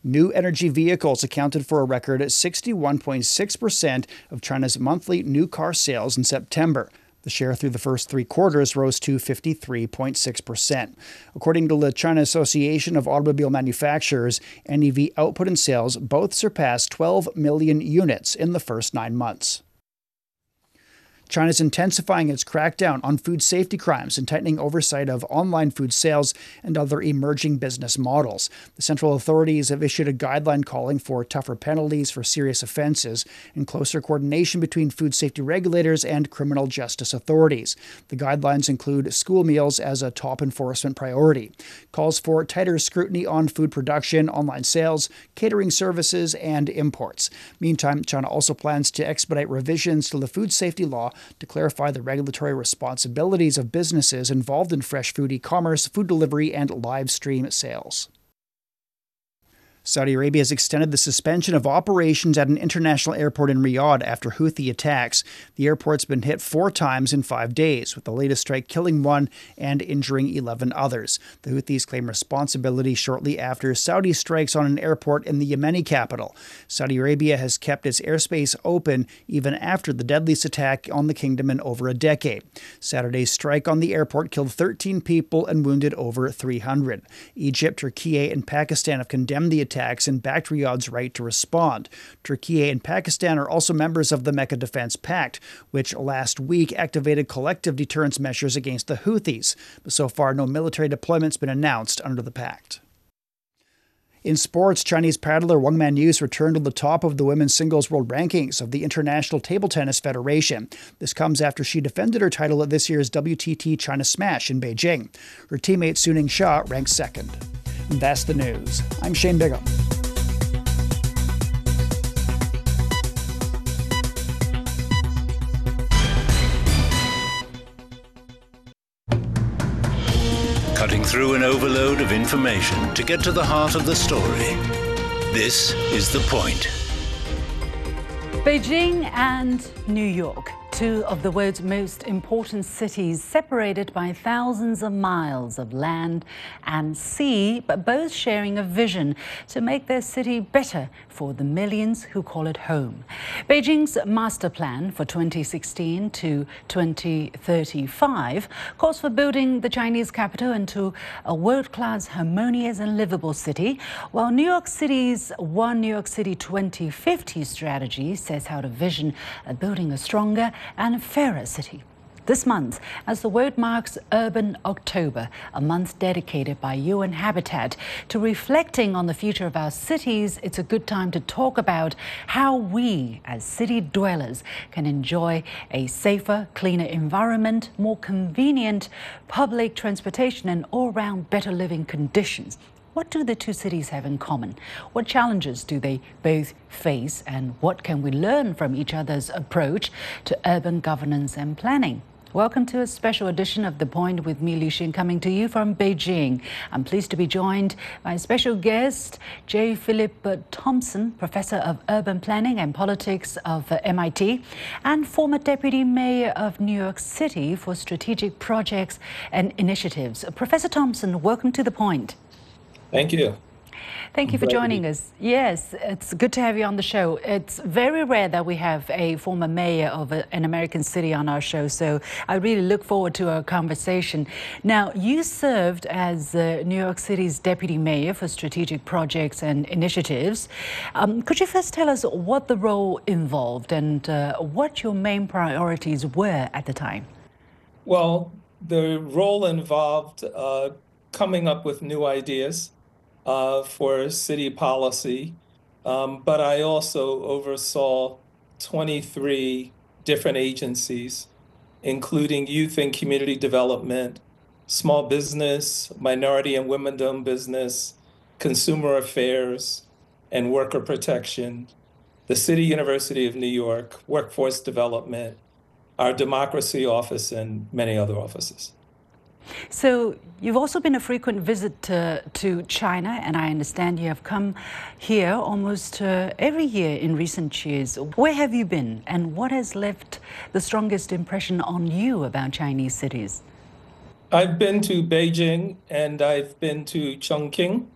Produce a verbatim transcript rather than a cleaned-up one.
New energy vehicles accounted for a record sixty-one point six percent of China's monthly new car sales in September. The share through the first three quarters rose to fifty-three point six percent. According to the China Association of Automobile Manufacturers, N E V output and sales both surpassed twelve million units in the first nine months. China is intensifying its crackdown on food safety crimes and tightening oversight of online food sales and other emerging business models. The central authorities have issued a guideline calling for tougher penalties for serious offenses and closer coordination between food safety regulators and criminal justice authorities. The guidelines include school meals as a top enforcement priority, calls for tighter scrutiny on food production, online sales, catering services, and imports. Meantime, China also plans to expedite revisions to the food safety law to clarify the regulatory responsibilities of businesses involved in fresh food e-commerce, food delivery, and live stream sales. Saudi Arabia has extended the suspension of operations at an international airport in Riyadh after Houthi attacks. The airport's been hit four times in five days, with the latest strike killing one and injuring eleven others. The Houthis claim responsibility shortly after Saudi strikes on an airport in the Yemeni capital. Saudi Arabia has kept its airspace open even after the deadliest attack on the kingdom in over a decade. Saturday's strike on the airport killed thirteen people and wounded over three hundred. Egypt, Turkey, and Pakistan have condemned the attack. attacks and backed Riyadh's right to respond. Turkey and Pakistan are also members of the Mecca Defense Pact, which last week activated collective deterrence measures against the Houthis. But so far, no military deployment's been announced under the pact. In sports, Chinese paddler Wang Manyu returned to the top of the women's singles world rankings of the International Table Tennis Federation. This comes after she defended her title at this year's W T T China Smash in Beijing. Her teammate Suning Shah ranked second. And that's the news. I'm Shane Bigham. Cutting through an overload of information to get to the heart of the story. This is The Point. Beijing and New York, two of the world's most important cities, separated by thousands of miles of land and sea, but both sharing a vision to make their city better for the millions who call it home. Beijing's master plan for twenty sixteen to twenty thirty-five calls for building the Chinese capital into a world-class, harmonious and livable city, while New York City's One New York City twenty fifty strategy sets out a vision of building a stronger and a fairer city. This month, as the world marks Urban October, a month dedicated by U N Habitat to reflecting on the future of our cities, it's a good time to talk about how we, as city dwellers, can enjoy a safer, cleaner environment, more convenient public transportation, and all-round better living conditions. What do the two cities have in common? What challenges do they both face, and what can we learn from each other's approach to urban governance and planning? Welcome to a special edition of The Point with me, Liu Xin, coming to you from Beijing. I'm pleased to be joined by a special guest, J. Philip Thompson, Professor of Urban Planning and Politics of M I T, and former Deputy Mayor of New York City for Strategic Projects and Initiatives. Professor Thompson, welcome to The Point. Thank you. Thank you for joining us. Yes, it's good to have you on the show. It's very rare that we have a former mayor of a, an American city on our show, so I really look forward to our conversation. Now, you served as uh, New York City's deputy mayor for strategic projects and initiatives. Um, could you first tell us what the role involved and uh, what your main priorities were at the time? Well, the role involved uh, coming up with new ideas Uh, for city policy, um, but I also oversaw twenty-three different agencies, including youth and community development, small business, minority and women-owned business, consumer affairs, and worker protection, the City University of New York, workforce development, our democracy office, and many other offices. So you've also been a frequent visitor to China, and I understand you have come here almost uh, every year in recent years. Where have you been, and what has left the strongest impression on you about Chinese cities? I've been to Beijing, and I've been to Chongqing,